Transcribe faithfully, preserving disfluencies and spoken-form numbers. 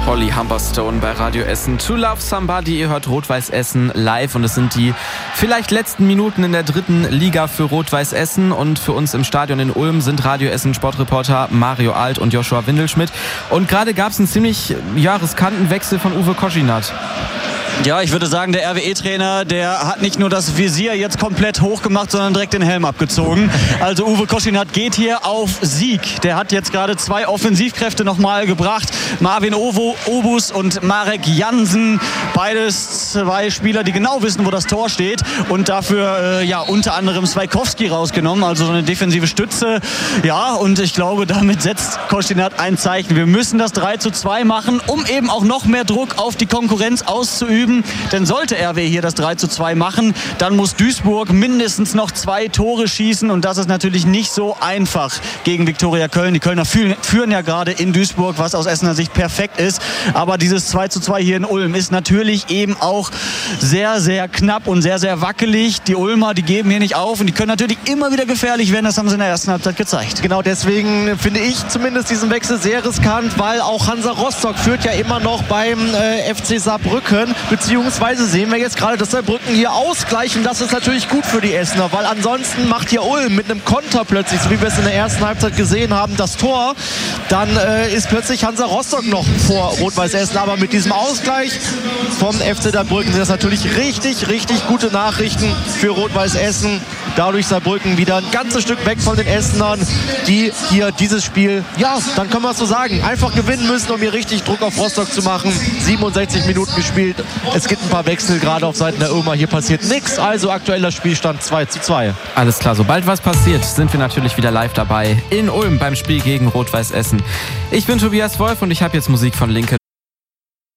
Holly Humberstone bei Radio Essen. To Love Somebody, ihr hört Rot-Weiß Essen live und es sind die vielleicht letzten Minuten in der dritten Liga für Rot-Weiß Essen und für uns im Stadion in Ulm sind Radio Essen Sportreporter Mario Alt und Joshua Windelschmidt. Und gerade gab es einen ziemlich ja, riskanten Wechsel von Uwe Koschinat. Ja, ich würde sagen, der R W E-Trainer, der hat nicht nur das Visier jetzt komplett hochgemacht, sondern direkt den Helm abgezogen. Also Uwe Koschinat geht hier auf Sieg. Der hat jetzt gerade zwei Offensivkräfte nochmal gebracht. Marvin Ovo, Obus und Marek Jansen. Beides zwei Spieler, die genau wissen, wo das Tor steht. Und dafür äh, ja unter anderem Swaikowski rausgenommen, also so eine defensive Stütze. Ja, und ich glaube, damit setzt Koschinat ein Zeichen. Wir müssen das drei zu zwei machen, um eben auch noch mehr Druck auf die Konkurrenz auszuüben. Denn sollte R W hier das drei zu zwei machen, dann muss Duisburg mindestens noch zwei Tore schießen und das ist natürlich nicht so einfach gegen Viktoria Köln. Die Kölner führen ja gerade in Duisburg, was aus Essener Sicht perfekt ist. Aber dieses zwei zu zwei hier in Ulm ist natürlich eben auch sehr, sehr knapp und sehr, sehr wackelig. Die Ulmer, die geben hier nicht auf und die können natürlich immer wieder gefährlich werden. Das haben sie in der ersten Halbzeit gezeigt. Genau deswegen finde ich zumindest diesen Wechsel sehr riskant, weil auch Hansa Rostock führt ja immer noch beim äh, F C Saarbrücken. Beziehungsweise sehen wir jetzt gerade, dass Saarbrücken hier ausgleichen. Das ist natürlich gut für die Essener, weil ansonsten macht hier Ulm mit einem Konter plötzlich, so wie wir es in der ersten Halbzeit gesehen haben, das Tor. Dann äh, ist plötzlich Hansa Rostock noch vor Rot-Weiß Essen. Aber mit diesem Ausgleich vom F C Saarbrücken sind das natürlich richtig, richtig gute Nachrichten für Rot-Weiß Essen. Dadurch Saarbrücken wieder ein ganzes Stück weg von den Essenern, die hier dieses Spiel, ja, dann können wir es so sagen, einfach gewinnen müssen, um hier richtig Druck auf Rostock zu machen. siebenundsechzig Minuten gespielt. Es gibt ein paar Wechsel gerade auf Seiten der Ulmer. Hier passiert nichts. Also aktueller Spielstand zwei zu zwei. Alles klar, sobald was passiert, sind wir natürlich wieder live dabei in Ulm beim Spiel gegen Rot-Weiß Essen. Ich bin Tobias Wolf und ich habe jetzt Musik von Linkin